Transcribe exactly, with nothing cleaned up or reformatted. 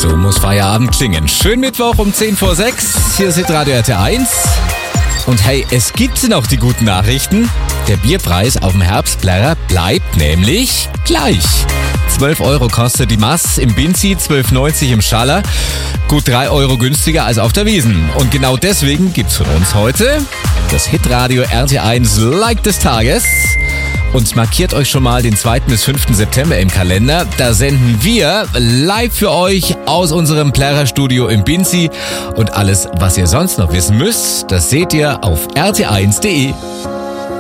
So muss Feierabend klingen. Schönen Mittwoch um zehn vor sechs. Hier ist Hitradio R T eins. Und hey, es gibt noch die guten Nachrichten. Der Bierpreis auf dem Herbstplärrer bleibt nämlich gleich. zwölf Euro kostet die Maß im Binzi, zwölf neunzig im Schaller. Gut drei Euro günstiger als auf der Wiesn. Und genau deswegen gibt's von uns heute das Hitradio R T eins Like des Tages. Und markiert euch schon mal den zweiten bis fünften September im Kalender. Da senden wir live für euch aus unserem Plärrerstudio im Binzi. Und alles, was ihr sonst noch wissen müsst, das seht ihr auf r t eins punkt d e.